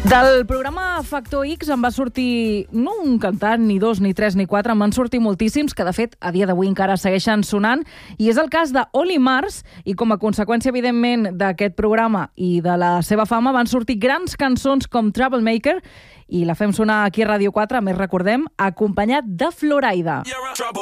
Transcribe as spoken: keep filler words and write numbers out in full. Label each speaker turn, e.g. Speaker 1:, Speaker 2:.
Speaker 1: Del programa Factor X em va sortir no un cantant, ni dos, ni tres, ni quatre, em van sortir moltíssims, que de fet a dia d'avui encara segueixen sonant, i és el cas de Oli Mars, i com a conseqüència, evidentment, d'aquest programa i de la seva fama, van sortir grans cançons com Troublemaker, i la fem sonar aquí a Ràdio quatre, a més recordem, acompanyat de Floraida.